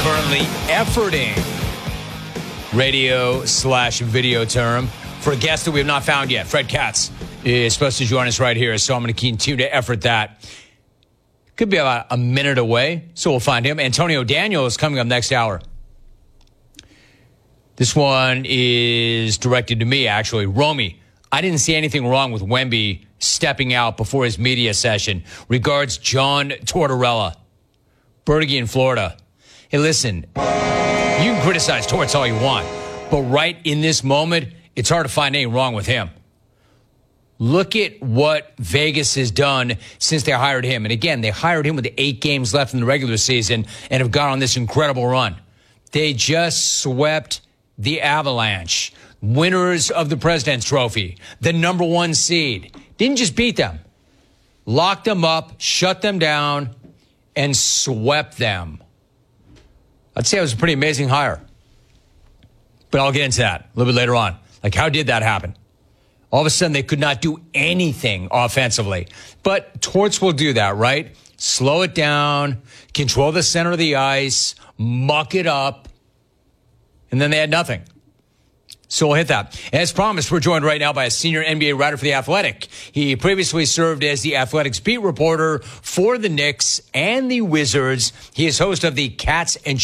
currently efforting radio/video term for a guest that we have not found yet. Fred Katz is supposed to join us right here, so I'm going to continue to effort that. Could be about a minute away, so we'll find him. Antonio Daniel is coming up next hour. This one is directed to me, actually. Romy, I didn't see anything wrong with Wemby stepping out before his media session. Regards, John Tortorella, Bertige in Florida. Hey, listen, you can criticize Torts all you want, but right in this moment, it's hard to find anything wrong with him. Look at what Vegas has done since they hired him. And again, they hired him with 8 games left in the regular season and have gone on this incredible run. They just swept the Avalanche, winners of the President's Trophy, the number 1 seed. Didn't just beat them, locked them up, shut them down, and swept them. I'd say it was a pretty amazing hire. But I'll get into that a little bit later on. Like, how did that happen? All of a sudden, they could not do anything offensively. But Torts will do that, right? Slow it down, control the center of the ice, muck it up, and then they had nothing. So we'll hit that. As promised, we're joined right now by a senior NBA writer for The Athletic. He previously served as the Athletic's beat reporter for the Knicks and the Wizards. He is host of the Cats and